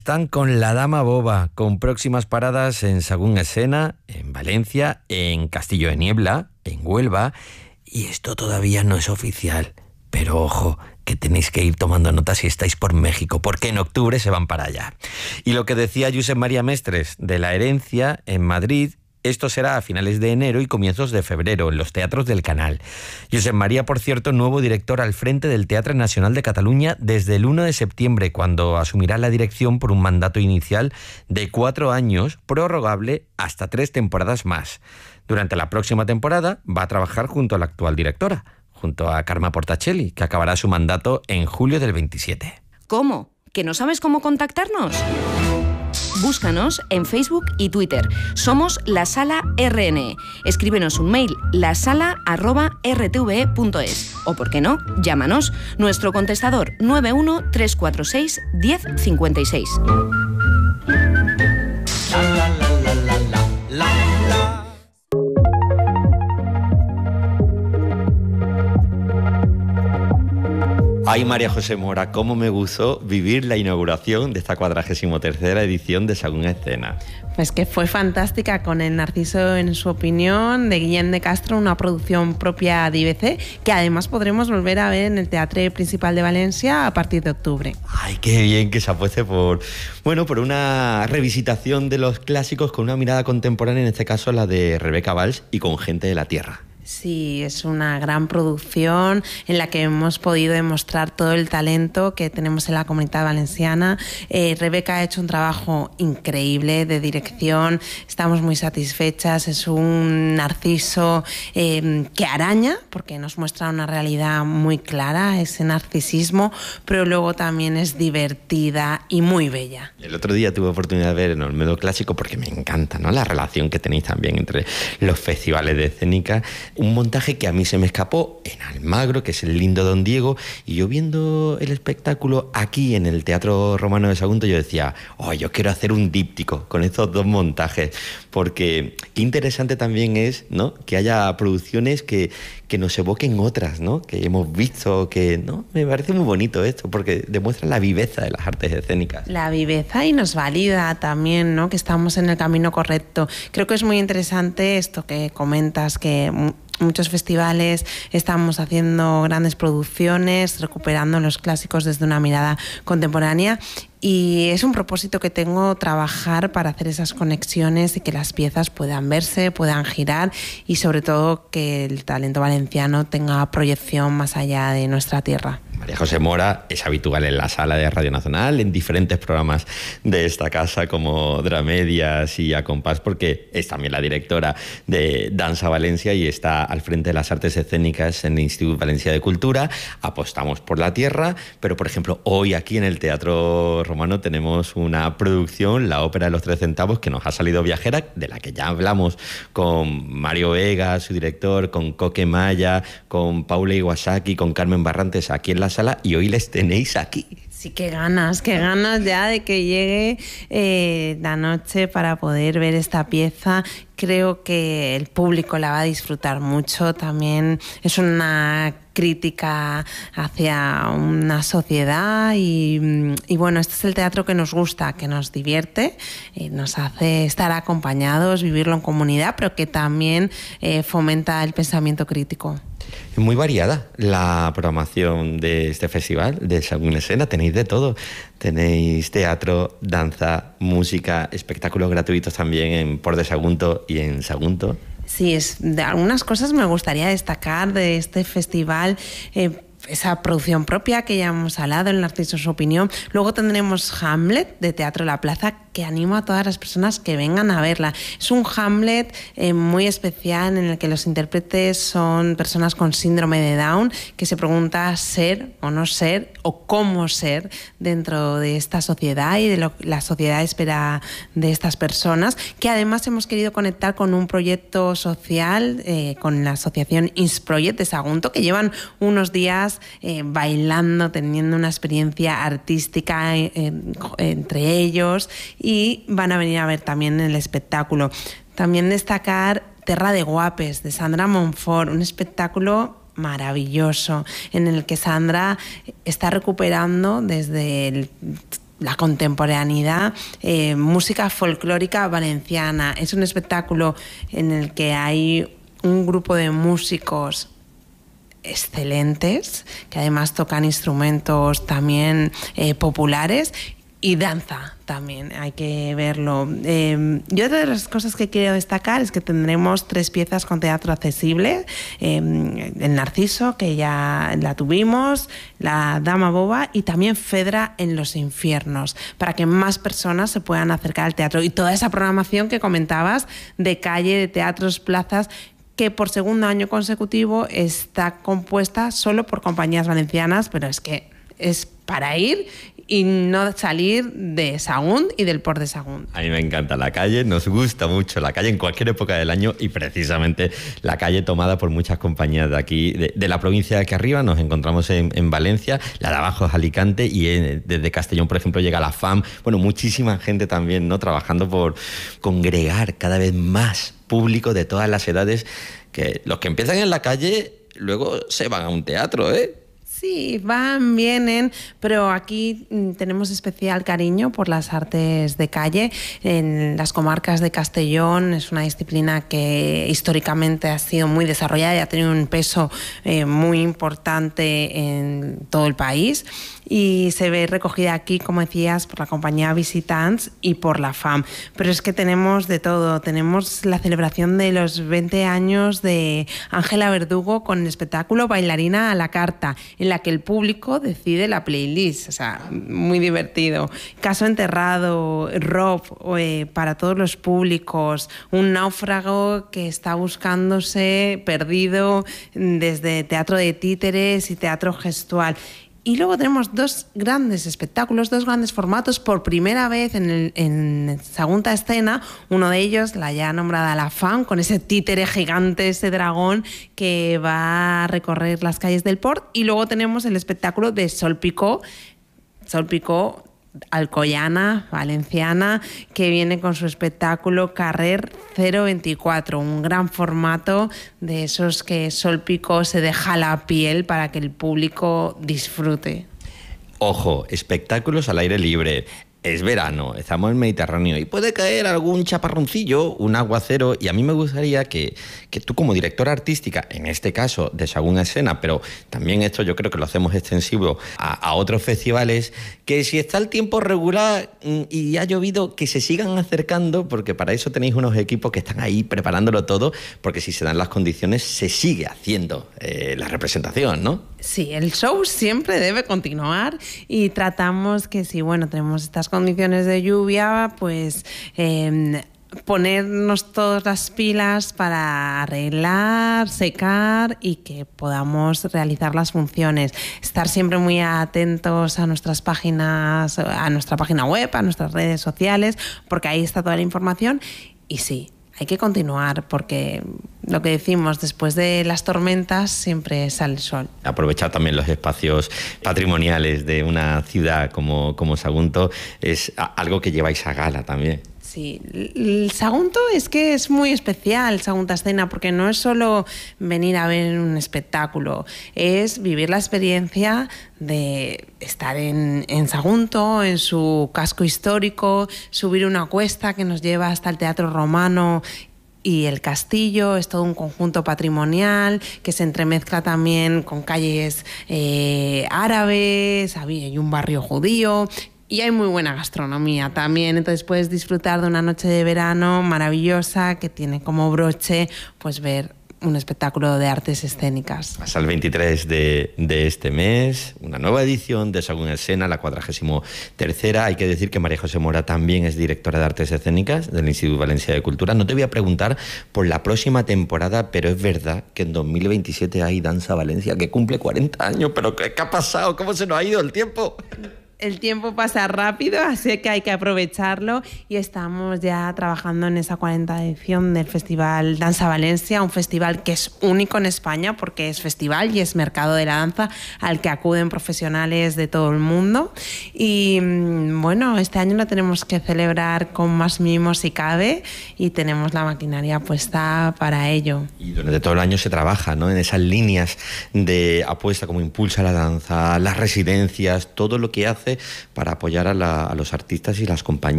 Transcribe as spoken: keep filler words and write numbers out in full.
Están con La Dama Boba, con próximas paradas en Sagún Escena, en Valencia, en Castillo de Niebla, en Huelva, y esto todavía no es oficial. Pero ojo, que tenéis que ir tomando notas si estáis por México, porque en octubre se van para allá. Y lo que decía Josep María Mestres de La Herencia, en Madrid, esto será a finales de enero y comienzos de febrero, en los teatros del Canal. Josep María, por cierto, nuevo director al frente del Teatre Nacional de Cataluña desde el uno de septiembre, cuando asumirá la dirección por un mandato inicial de cuatro años, prorrogable hasta tres temporadas más. Durante la próxima temporada va a trabajar junto a la actual directora, junto a Carme Portacelli, que acabará su mandato en julio del veintisiete. ¿Cómo? ¿Que no sabes cómo contactarnos? Búscanos en Facebook y Twitter. Somos La Sala R N E. Escríbenos un mail, lasala arroba r t v e punto es. O, por qué no, llámanos. Nuestro contestador nueve uno tres cuatro seis uno cero cinco seis. La, la, la, la, la, la, la, la. Ay, María José Mora, cómo me gustó vivir la inauguración de esta cuadragésimo tercera edición de Sagún Escena. Pues que fue fantástica, con El Narciso en su opinión, de Guillén de Castro, una producción propia de I B C, que además podremos volver a ver en el Teatro Principal de Valencia a partir de octubre. Ay, qué bien que se apueste por, bueno, por una revisitación de los clásicos con una mirada contemporánea, en este caso la de Rebeca Valls y con gente de la tierra. Sí, es una gran producción en la que hemos podido demostrar todo el talento que tenemos en la Comunidad Valenciana. Eh, Rebeca ha hecho un trabajo increíble de dirección, estamos muy satisfechas. Es un narciso eh, que araña, porque nos muestra una realidad muy clara, ese narcisismo, pero luego también es divertida y muy bella. El otro día tuve oportunidad de ver en Olmedo Clásico, porque me encanta, ¿no?, la relación que tenéis también entre los festivales de escénica. Un montaje que a mí se me escapó en Almagro, que es el lindo Don Diego, y yo viendo el espectáculo aquí en el Teatro Romano de Sagunto, yo decía, oh, yo quiero hacer un díptico con estos dos montajes, porque qué interesante también es, ¿no?, que haya producciones que, que nos evoquen otras, ¿no?, que hemos visto, que, ¿no?, me parece muy bonito esto, porque demuestra la viveza de las artes escénicas. La viveza, y nos valida también, ¿no?, que estamos en el camino correcto. Creo que es muy interesante esto que comentas, que muchos festivales estamos haciendo grandes producciones, recuperando los clásicos desde una mirada contemporánea, y es un propósito que tengo, trabajar para hacer esas conexiones y que las piezas puedan verse, puedan girar, y sobre todo que el talento valenciano tenga proyección más allá de nuestra tierra. María José Mora es habitual en la Sala de Radio Nacional, en diferentes programas de esta casa como Dramedias y A Compás, porque es también la directora de Danza Valencia y está al frente de las artes escénicas en el Instituto Valencia de Cultura. Apostamos por la tierra, pero por ejemplo hoy aquí en el Teatro Romano tenemos una producción, la Ópera de los Tres Centavos, que nos ha salido viajera, de la que ya hablamos con Mario Vega, su director, con Coque Maya, con Paula Iwasaki, con Carmen Barrantes aquí en la sala, y hoy les tenéis aquí. Sí, qué ganas, qué ganas ya de que llegue eh, la noche para poder ver esta pieza. Creo que el público la va a disfrutar mucho. También es una crítica hacia una sociedad y, y bueno, este es el teatro que nos gusta, que nos divierte, eh, nos hace estar acompañados, vivirlo en comunidad, pero que también eh, fomenta el pensamiento crítico. Es muy variada la programación de este festival de Sagún Escena. Tenéis de todo. Tenéis teatro, danza, música, espectáculos gratuitos también en Port de Sagunto y en Sagunto. Sí, es, de algunas cosas me gustaría destacar de este festival. Eh, esa producción propia que ya hemos hablado, El Narciso en su opinión. Luego tendremos Hamlet, de Teatro La Plaza, que animo a todas las personas que vengan a verla. Es un Hamlet eh, muy especial, en el que los intérpretes son personas con síndrome de Down, que se pregunta ser o no ser, o cómo ser dentro de esta sociedad y de lo que la sociedad espera de estas personas, que además hemos querido conectar con un proyecto social, eh, con la asociación InsProject de Sagunto, que llevan unos días eh, bailando, teniendo una experiencia artística eh, eh, entre ellos, y van a venir a ver también el espectáculo. También destacar Terra de Guapes, de Sandra Monfort, un espectáculo maravilloso en el que Sandra está recuperando desde el la contemporaneidad, eh, música folclórica valenciana. Es un espectáculo en el que hay un grupo de músicos excelentes, que además tocan instrumentos también eh, populares, y danza también, hay que verlo. Eh, y otra de las cosas que quiero destacar es que tendremos tres piezas con teatro accesible. Eh, el Narciso, que ya la tuvimos, la Dama Boba y también Fedra en los infiernos, para que más personas se puedan acercar al teatro. Y toda esa programación que comentabas de calle, de teatros, plazas, que por segundo año consecutivo está compuesta solo por compañías valencianas, pero es que es para ir y no salir de Sahagún y del Port de Sahagún. A mí me encanta la calle, nos gusta mucho la calle en cualquier época del año, y precisamente la calle tomada por muchas compañías de aquí, de, de la provincia de aquí arriba. Nos encontramos en, en Valencia, la de abajo es Alicante, y en, desde Castellón, por ejemplo, llega la F A M. Bueno, muchísima gente también, ¿no?, trabajando por congregar cada vez más público de todas las edades, que los que empiezan en la calle luego se van a un teatro, ¿eh? Sí, van, vienen, pero aquí tenemos especial cariño por las artes de calle. En las comarcas de Castellón es una disciplina que históricamente ha sido muy desarrollada y ha tenido un peso eh, muy importante en todo el país, y se ve recogida aquí, como decías, por la compañía Visitants y por la F A M. Pero es que tenemos de todo. Tenemos la celebración de los veinte años de Ángela Verdugo con el espectáculo Bailarina a la carta, en la que el público decide la playlist. O sea, muy divertido. Caso Enterrado, Rob, eh, para todos los públicos. Un náufrago que está buscándose perdido desde teatro de títeres y teatro gestual. Y luego tenemos dos grandes espectáculos, dos grandes formatos por primera vez en, el, en Sagunta Escena. Uno de ellos, la ya nombrada La F A M, con ese títere gigante, ese dragón que va a recorrer las calles del Port. Y luego tenemos el espectáculo de Sol Picó, Sol Picó, alcoyana, valenciana, que viene con su espectáculo Carrer cero veinticuatro, un gran formato de esos que Sol Picó se deja la piel para que el público disfrute. Ojo, espectáculos al aire libre. Es verano, estamos en Mediterráneo y puede caer algún chaparroncillo, un aguacero, y a mí me gustaría que, que tú, como directora artística, en este caso de Sahagún Escena, pero también esto yo creo que lo hacemos extensivo a, a otros festivales, que si está el tiempo regular y ha llovido, que se sigan acercando, porque para eso tenéis unos equipos que están ahí preparándolo todo, porque si se dan las condiciones se sigue haciendo eh, la representación, ¿no? Sí, el show siempre debe continuar, y tratamos que si, bueno, tenemos estas condiciones de lluvia, pues eh, ponernos todas las pilas para arreglar, secar y que podamos realizar las funciones. Estar siempre muy atentos a nuestras páginas, a nuestra página web, a nuestras redes sociales, porque ahí está toda la información. Y sí, hay que continuar, porque lo que decimos, después de las tormentas siempre sale el sol. Aprovechar también los espacios patrimoniales de una ciudad como, como Sagunto es algo que lleváis a gala también. Sí, el Sagunto es que es muy especial, Sagunta Escena, porque no es solo venir a ver un espectáculo, es vivir la experiencia de estar en, en Sagunto, en su casco histórico, subir una cuesta que nos lleva hasta el Teatro Romano y el castillo. Es todo un conjunto patrimonial que se entremezcla también con calles eh, árabes, hay un barrio judío. Y hay muy buena gastronomía también, entonces puedes disfrutar de una noche de verano maravillosa que tiene como broche pues ver un espectáculo de artes escénicas. Hasta el veintitrés de, de este mes, una nueva edición de Sahagún Escena, la cuadragésimo tercera. Hay que decir que María José Mora también es directora de artes escénicas del Instituto Valencià de Cultura. No te voy a preguntar por la próxima temporada, pero es verdad que en dos mil veintisiete hay Danza Valencia, que cumple cuarenta años, pero ¿qué, qué ha pasado? ¿Cómo se nos ha ido el tiempo? El tiempo pasa rápido, así que hay que aprovecharlo, y estamos ya trabajando en esa cuarenta edición del Festival Danza Valencia, un festival que es único en España porque es festival y es mercado de la danza al que acuden profesionales de todo el mundo. Y bueno, este año lo tenemos que celebrar con más mimos si cabe, y tenemos la maquinaria puesta para ello. Y durante todo el año se trabaja, ¿no?, en esas líneas de apuesta como Impulsa la Danza, las residencias, todo lo que hace hace para apoyar a, la, a los artistas y las compañías.